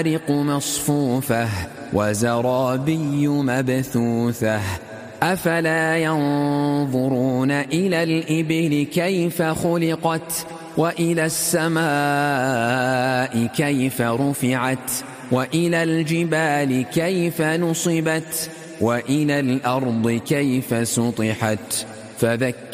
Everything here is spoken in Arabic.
مصفوفة وزرابي مبثوثة أفلا ينظرون إلى الإبل كيف خلقت وإلى السماء كيف رفعت وإلى الجبال كيف نصبت وإلى الأرض كيف سطحت فذكر